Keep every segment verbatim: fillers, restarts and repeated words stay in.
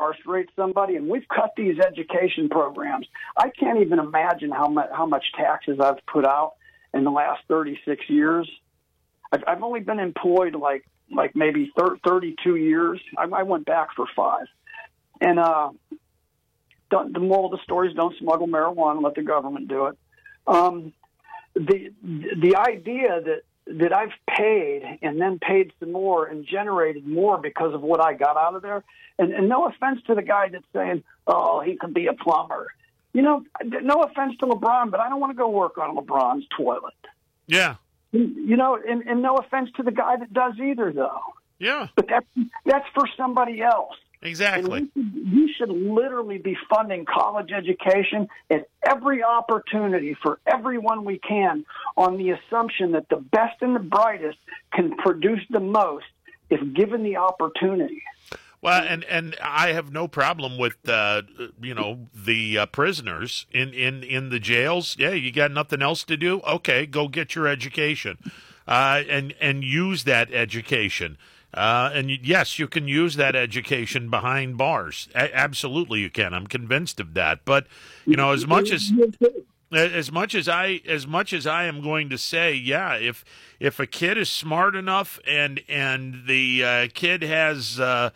incarcerate somebody, and we've cut these education programs. I can't even imagine how much how much taxes I've put out in the last thirty-six years. I've, I've only been employed like like maybe thirty-two years. I, I went back for five. And uh, don't, the moral of the story is don't smuggle marijuana. Let the government do it. Um, the the idea that that I've paid and then paid some more and generated more because of what I got out of there. And, and no offense to the guy that's saying, oh, he could be a plumber. You know, no offense to LeBron, but I don't want to go work on LeBron's toilet. Yeah. You know, and, and no offense to the guy that does either, though. Yeah. But that's, that's for somebody else. Exactly. And we, we should literally be funding college education at every opportunity for everyone we can on the assumption that the best and the brightest can produce the most if given the opportunity. Well, and, and I have no problem with, uh, you know, the uh, prisoners in, in, in the jails. Yeah, you got nothing else to do? Okay, go get your education uh, and, and use that education. Uh, and yes, you can use that education behind bars. A- absolutely, you can. I'm convinced of that. But you know, as much as as much as I as much as I am going to say, yeah, if if a kid is smart enough and and the uh, kid has uh,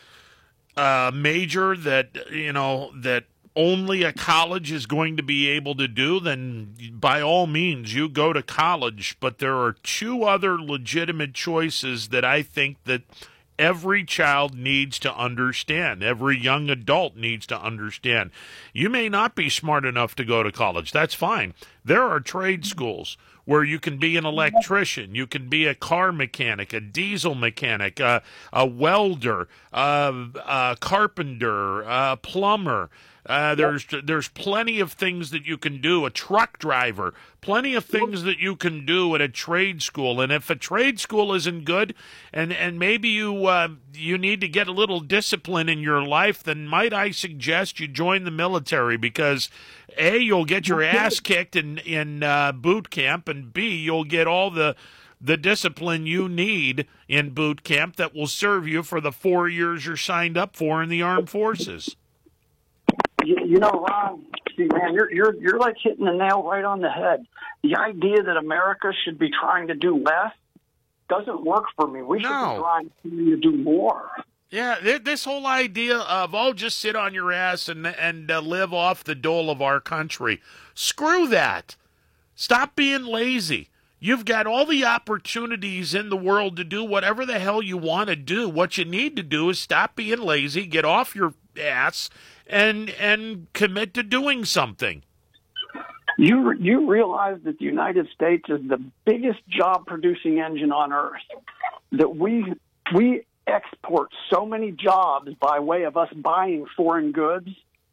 a major that you know that only a college is going to be able to do, then by all means you go to college. But there are two other legitimate choices that I think that every child needs to understand. Every young adult needs to understand. You may not be smart enough to go to college. That's fine. There are trade schools where you can be an electrician, you can be a car mechanic, a diesel mechanic, a, a welder, a, a carpenter, a plumber. Uh, there's there's plenty of things that you can do, a truck driver, plenty of things that you can do at a trade school. And if a trade school isn't good and, and maybe you uh, you need to get a little discipline in your life, then might I suggest you join the military because, A, you'll get your ass kicked in, in uh, boot camp, and B, you'll get all the the discipline you need in boot camp that will serve you for the four years you're signed up for in the armed forces. You, you know, Ron, see, man, you're you're you're like hitting the nail right on the head. The idea that America should be trying to do less doesn't work for me. We should No. be trying to do more. Yeah, th- this whole idea of, oh, just sit on your ass and and uh, live off the dole of our country. Screw that. Stop being lazy. You've got all the opportunities in the world to do whatever the hell you want to do. What you need to do is stop being lazy, get off your ass, and and commit to doing something. You you realize that the United States is the biggest job-producing engine on earth. That we we export so many jobs by way of us buying foreign goods.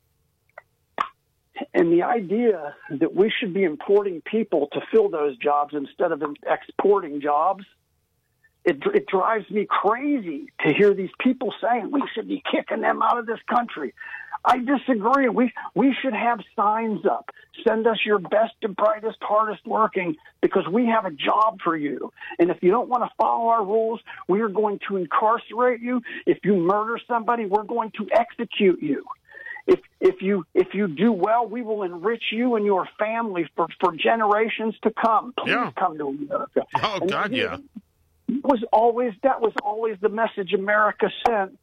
And the idea that we should be importing people to fill those jobs instead of exporting jobs, it, it drives me crazy to hear these people saying we should be kicking them out of this country. I disagree. We we should have signs up. Send us your best and brightest, hardest working, because we have a job for you. And if you don't want to follow our rules, we are going to incarcerate you. If you murder somebody, we're going to execute you. If if you if you do well, we will enrich you and your family for, for generations to come. Please Yeah. come to America. Oh, And God, it yeah. Was always that was always the message America sent.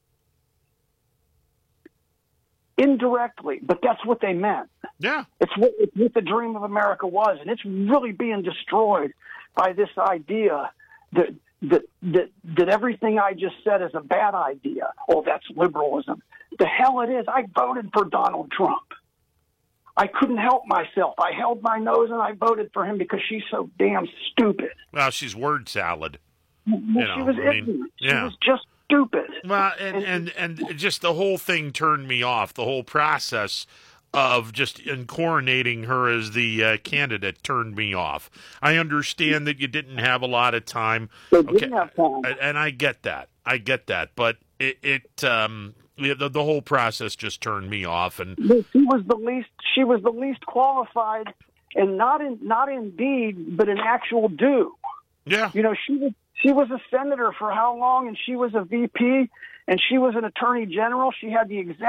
Indirectly, but that's what they meant. Yeah. It's what, it's what the dream of America was, and it's really being destroyed by this idea that that that that everything I just said is a bad idea. Oh, that's liberalism. The hell it is. I voted for Donald Trump. I couldn't help myself. I held my nose and I voted for him because she's so damn stupid. Well, she's word salad. Well, You she know, was I mean, ignorant. She yeah. was just stupid. Well, and, and, and just the whole thing turned me off. The whole process of just coronating her as the uh, candidate turned me off. I understand that you didn't have a lot of time. They didn't have time. And I get that. I get that. But it, it um, the, the whole process just turned me off. And She was the least. She was the least qualified, and not in not in deed, but in actual do. yeah, You know, she was she was a senator for how long, and she was a V P, and she was an attorney general. She had the exact